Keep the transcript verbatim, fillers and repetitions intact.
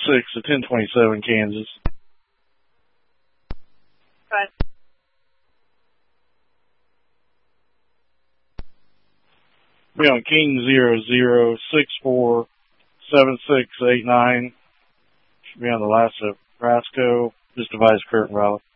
six at ten twenty-seven Kansas. Right. Be on King zero zero six four seven six eight nine. Should be on the last of Brasco. Just device current rally.